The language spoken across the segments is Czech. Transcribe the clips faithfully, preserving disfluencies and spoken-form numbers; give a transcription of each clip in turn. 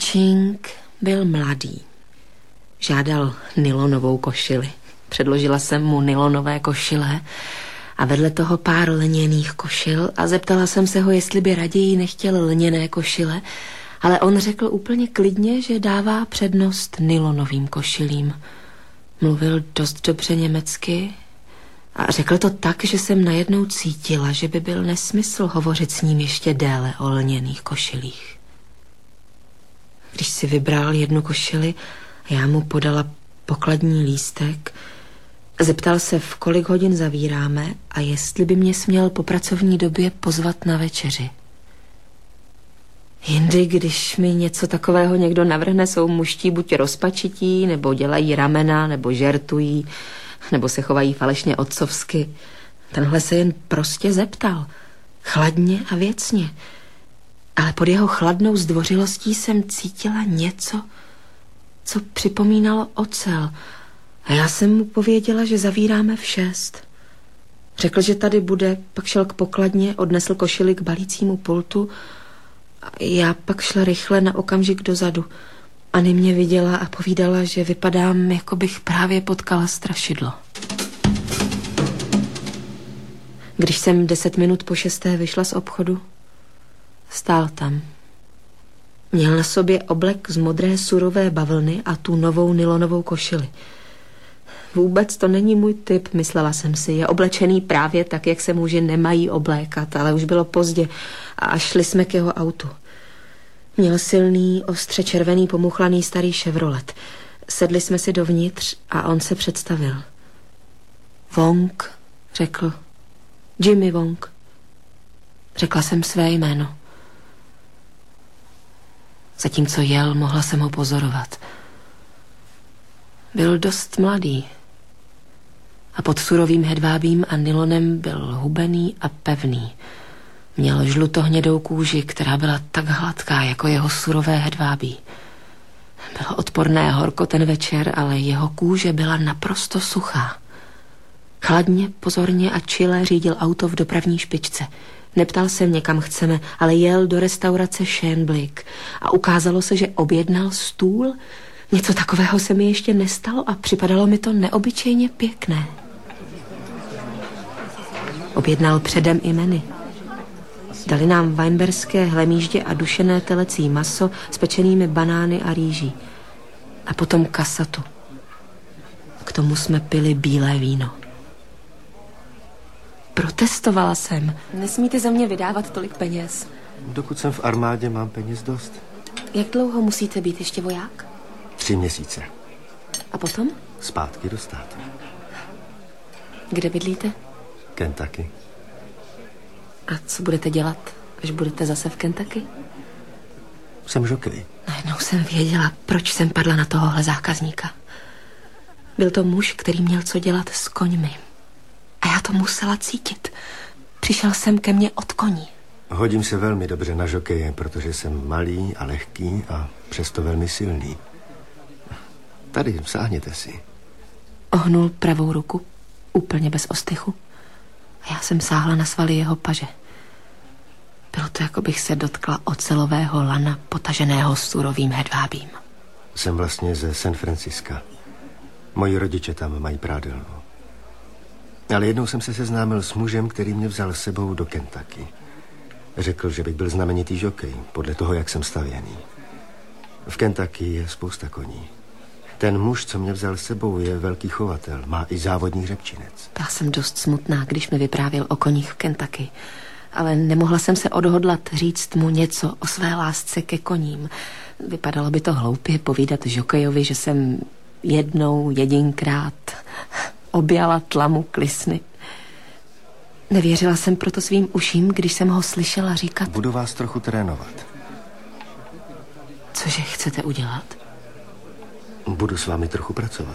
Čink byl mladý. Žádal nylonovou košili. Předložila jsem mu nylonové košile a vedle toho pár lněných košil a zeptala jsem se ho, jestli by raději nechtěl lněné košile, ale on řekl úplně klidně, že dává přednost nylonovým košilím. Mluvil dost dobře německy a řekl to tak, že jsem najednou cítila, že by byl nesmysl hovořit s ním ještě déle o lněných košilích. Když si vybral jednu košili, já mu podala pokladní lístek, zeptal se, v kolik hodin zavíráme a jestli by mě směl po pracovní době pozvat na večeři. Jindy, když mi něco takového někdo navrhne, jsou mužtí buď rozpačití, nebo dělají ramena, nebo žertují, nebo se chovají falešně otcovsky. Tenhle se jen prostě zeptal. Chladně a věcně. Ale pod jeho chladnou zdvořilostí jsem cítila něco, co připomínalo ocel. A já jsem mu pověděla, že zavíráme v šest. Řekl, že tady bude, pak šel k pokladně, odnesl košili k balícímu pultu. A já pak šla rychle na okamžik dozadu. Anny mě viděla a povídala, že vypadám, jako bych právě potkala strašidlo. Když jsem deset minut po šesté vyšla z obchodu, stál tam. Měl na sobě oblek z modré surové bavlny a tu novou nylonovou košili. Vůbec to není můj typ, myslela jsem si. Je oblečený právě tak, jak se muži nemají oblékat, ale už bylo pozdě a šli jsme k jeho autu. Měl silný, ostře červený, pomuchlaný starý Chevrolet. Sedli jsme si dovnitř a on se představil. Wong, řekl. Jimmy Wong. Řekla jsem své jméno. Zatímco jel, mohla jsem ho pozorovat. Byl dost mladý a pod surovým hedvábím a nylonem byl hubený a pevný. Měl žlutohnědou kůži, která byla tak hladká jako jeho surové hedvábí. Bylo odporné horko ten večer, ale jeho kůže byla naprosto suchá. Chladně, pozorně a čile řídil auto v dopravní špičce. Neptal se mě, kam chceme, ale jel do restaurace Schönblick a ukázalo se, že objednal stůl. Něco takového se mi ještě nestalo a připadalo mi to neobyčejně pěkné. Objednal předem i menu. Dali nám weinberské hlemýždě a dušené telecí maso s pečenými banány a rýží. A potom kasatu. K tomu jsme pili bílé víno. Protestovala jsem. Nesmíte za mě vydávat tolik peněz. Dokud jsem v armádě, mám peněz dost. Jak dlouho musíte být ještě voják? Tři měsíce. A potom? Zpátky do státu. Kde bydlíte? Kentucky. A co budete dělat, až budete zase v Kentucky? Jsem žokej. Najednou jsem věděla, proč jsem padla na tohohle zákazníka. Byl to muž, který měl co dělat s koňmi. A já to musela cítit. Přišel jsem ke mně od koní. Hodím se velmi dobře na žokeje, protože jsem malý a lehký a přesto velmi silný. Tady, sáhněte si. Ohnul pravou ruku, úplně bez ostychu. A já jsem sáhla na svaly jeho paže. Bylo to, jako bych se dotkla ocelového lana, potaženého surovým hedvábím. Jsem vlastně ze San Francisca. Moji rodiče tam mají prádelnu. Ale jednou jsem se seznámil s mužem, který mě vzal s sebou do Kentucky. Řekl, že bych byl znamenitý žokej, podle toho, jak jsem stavěný. V Kentucky je spousta koní. Ten muž, co mě vzal s sebou, je velký chovatel, má i závodní hřebčinec. Byla jsem dost smutná, když mi vyprávěl o koních v Kentucky. Ale nemohla jsem se odhodlat říct mu něco o své lásce ke koním. Vypadalo by to hloupě povídat žokejovi, že jsem jednou, jedinkrát objala tlamu klisny. Nevěřila jsem proto svým uším, když jsem ho slyšela říkat... Budu vás trochu trénovat. Cože chcete udělat? Budu s vámi trochu pracovat.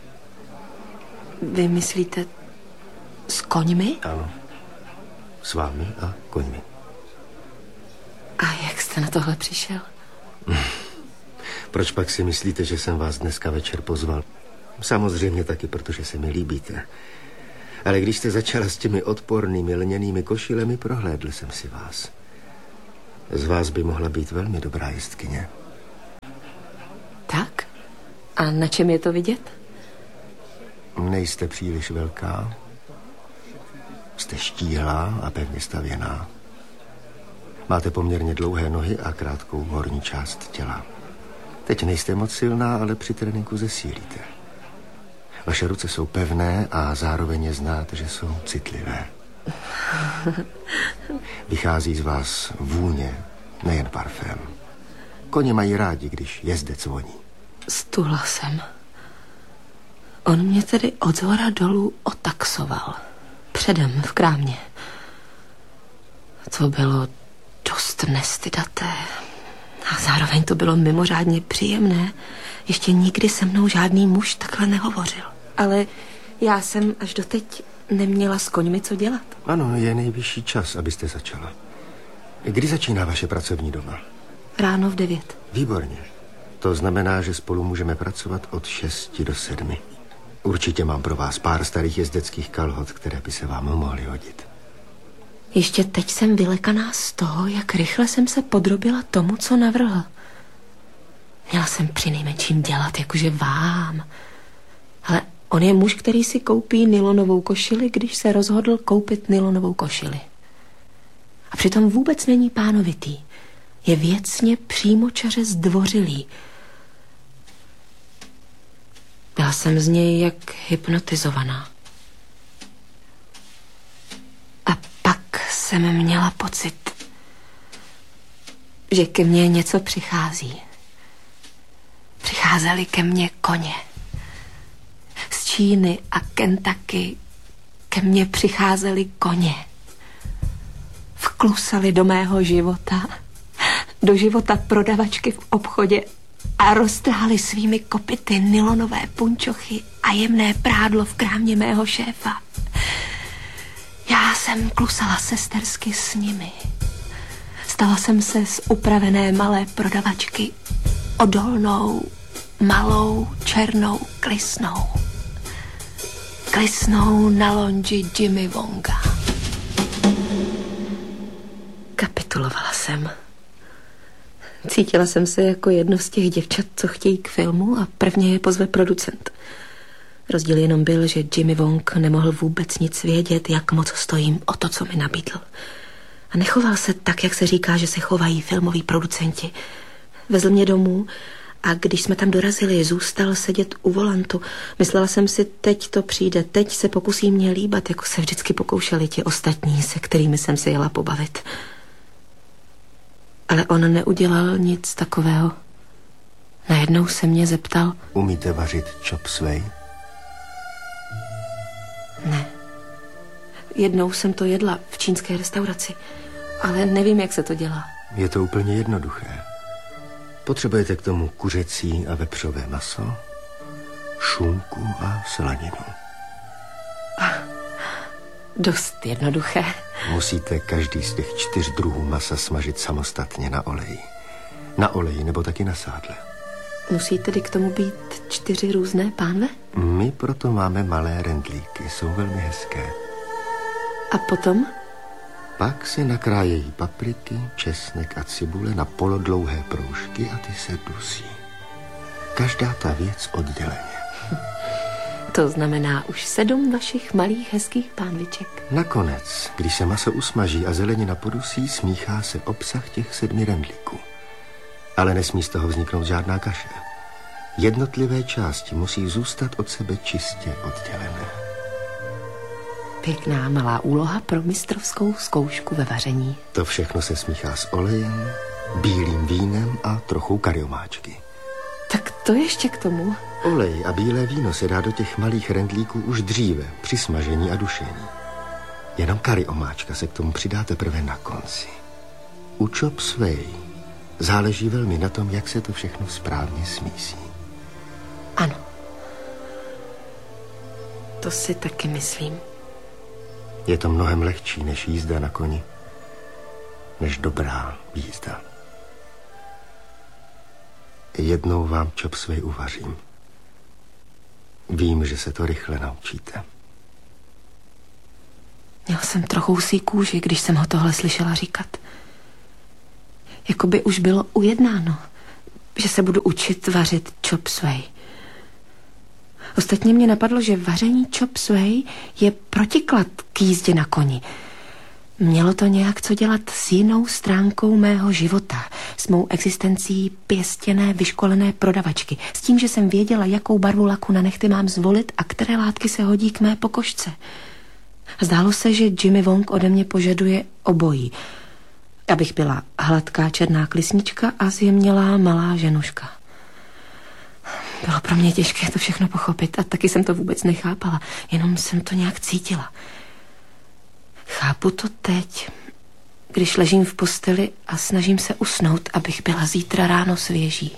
Vy myslíte s koňmi? Ano. S vámi a koňmi. A jak jste na tohle přišel? Proč pak si myslíte, že jsem vás dneska večer pozval? Samozřejmě taky, protože se mi líbíte. Ale když jste začala s těmi odpornými lněnými košilemi, prohlédl jsem si vás. Z vás by mohla být velmi dobrá jestkyně. A na čem je to vidět? Nejste příliš velká. Jste štíhlá a pevně stavěná. Máte poměrně dlouhé nohy a krátkou horní část těla. Teď nejste moc silná, ale při tréninku zesílíte. Vaše ruce jsou pevné a zároveň je znát, že jsou citlivé. Vychází z vás vůně, nejen parfém. Koně mají rádi, když jezdec voní. Stuhla jsem. On mě tedy od zhora dolů otaxoval. Předem v krámě. To bylo dost nestydaté. A zároveň to bylo mimořádně příjemné. Ještě nikdy se mnou žádný muž takhle nehovořil. Ale já jsem až doteď neměla s koňmi co dělat. Ano, je nejvyšší čas, abyste začala. Kdy začíná vaše pracovní doba? Ráno v devět. Výborně. To znamená, že spolu můžeme pracovat od šesti do sedmi. Určitě mám pro vás pár starých jezdeckých kalhot, které by se vám mohly hodit. Ještě teď jsem vylekaná z toho, jak rychle jsem se podrobila tomu, co navrhl. Měla jsem přinejmenším dělat, jakože vám. Ale on je muž, který si koupí nylonovou košili, když se rozhodl koupit nylonovou košili. A přitom vůbec není pánovitý. Je věcně přímočaře zdvořilý. Byla jsem z něj jak hypnotizovaná. A pak jsem měla pocit, že ke mně něco přichází. Přicházeli ke mně koně. Z Číny a Kentucky ke mně přicházeli koně. Vklusali do mého života, do života prodavačky v obchodě a roztrhali svými kopyty nylonové punčochy a jemné prádlo v krámě mého šéfa. Já jsem klusala sestersky s nimi. Stala jsem se z upravené malé prodavačky odolnou, malou, černou klisnou. Klisnou na lonži Jimmy Wonga. Kapitulovala jsem. Cítila jsem se jako jedno z těch děvčat, co chtějí k filmu a prvně je pozve producent. Rozdíl jenom byl, že Jimmy Wong nemohl vůbec nic vědět, jak moc stojím o to, co mi nabídl. A nechoval se tak, jak se říká, že se chovají filmoví producenti. Vezl mě domů a když jsme tam dorazili, zůstal sedět u volantu. Myslela jsem si, teď to přijde, teď se pokusí mě líbat, jako se vždycky pokoušeli ti ostatní, se kterými jsem se jela pobavit. Ale on neudělal nic takového. Najednou se mě zeptal... Umíte vařit chop suey? Ne. Jednou jsem to jedla v čínské restauraci, ale nevím, jak se to dělá. Je to úplně jednoduché. Potřebujete k tomu kuřecí a vepřové maso, šunku a slaninu. Ah, dost jednoduché. Musíte každý z těch čtyř druhů masa smažit samostatně na oleji. Na oleji nebo taky na sádle. Musí tedy k tomu být čtyři různé pánve? My proto máme malé rendlíky, jsou velmi hezké. A potom? Pak se nakrájejí papriky, česnek a cibule na polodlouhé proužky a ty se dusí. Každá ta věc odděleně. To znamená už sedm vašich malých hezkých pánviček. Nakonec, když se maso usmaží a zelenina podusí, smíchá se obsah těch sedmi rendlíků. Ale nesmí z toho vzniknout žádná kaše. Jednotlivé části musí zůstat od sebe čistě oddělené. Pěkná malá úloha pro mistrovskou zkoušku ve vaření. To všechno se smíchá s olejem, bílým vínem a trochou kariomáčky. Tak to ještě k tomu. Olej a bílé víno se dá do těch malých rendlíků už dříve, při smažení a dušení. Jenom kariomáčka se k tomu přidá teprve na konci. U chop suey záleží velmi na tom, jak se to všechno správně smísí. Ano. To si taky myslím. Je to mnohem lehčí než jízda na koni. Než dobrá jízda. Jednou vám chop suey uvařím. Vím, že se to rychle naučíte. Měl jsem trochu husí kůži, když jsem ho tohle slyšela říkat. Jakoby už bylo ujednáno, že se budu učit vařit chop suey. Ostatně mě napadlo, že vaření chop suey je protiklad k jízdě na koni. Mělo to nějak co dělat s jinou stránkou mého života, s mou existencí pěstěné, vyškolené prodavačky, s tím, že jsem věděla, jakou barvu laku na nehty mám zvolit a které látky se hodí k mé pokožce. Zdálo se, že Jimmy Wong ode mě požaduje obojí. Abych byla hladká černá klisnička a zjemnělá malá ženuška. Bylo pro mě těžké to všechno pochopit a taky jsem to vůbec nechápala, jenom jsem to nějak cítila. Chápu to teď, když ležím v posteli a snažím se usnout, abych byla zítra ráno svěží.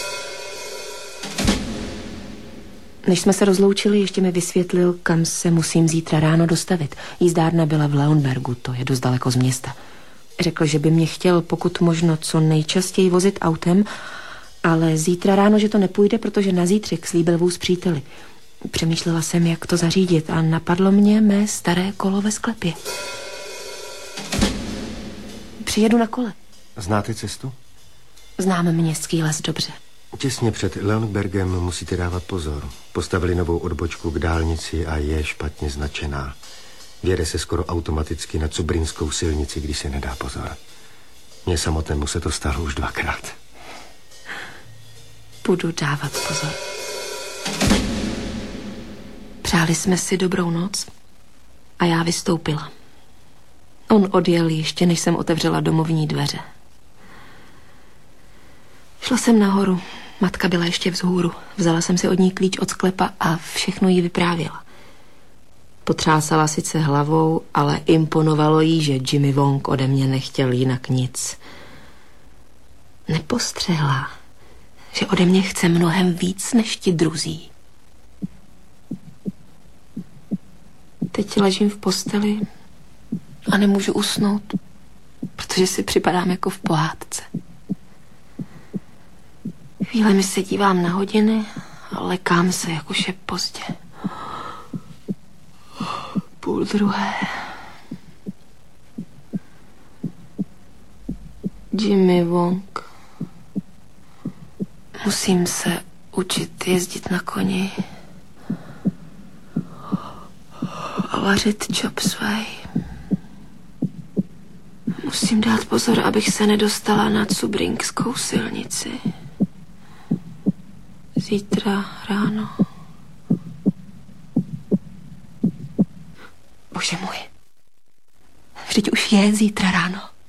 Než jsme se rozloučili, ještě mi vysvětlil, kam se musím zítra ráno dostavit. Jízdárna byla v Leonbergu, to je dost daleko z města. Řekl, že by mě chtěl pokud možno co nejčastěji vozit autem, ale zítra ráno, že to nepůjde, protože na zítřek slíbil vůz příteli. Přemýšlela jsem, jak to zařídit a napadlo mě mé staré kolo ve sklepě. Přijedu na kole. Znáte cestu? Znám městský les dobře. Těsně před Leonbergem musíte dávat pozor. Postavili novou odbočku k dálnici a je špatně značená. Vjede se skoro automaticky na Cubrinskou silnici, když se nedá pozor. Mně samotnému se to stalo už dvakrát. Budu dávat pozor. Přáli jsme si dobrou noc a já vystoupila. On odjel ještě, než jsem otevřela domovní dveře. Šla jsem nahoru, matka byla ještě vzhůru. Vzala jsem si od ní klíč od sklepa a všechno jí vyprávěla. Potřásala sice hlavou, ale imponovalo jí, že Jimmy Wong ode mě nechtěl jinak nic. Nepostřehla, že ode mě chce mnohem víc než ti druzí. Teď ležím v posteli a nemůžu usnout, protože si připadám jako v pohádce. Chvílemi se dívám na hodiny a lekám se, jak už je pozdě. Půl druhé. Jimmy Wong. Musím se učit jezdit na koni a vařit chop suey. Musím dát pozor, abych se nedostala na Cubrinskou silnici. Zítra ráno. Bože můj. Vždyť už je zítra ráno.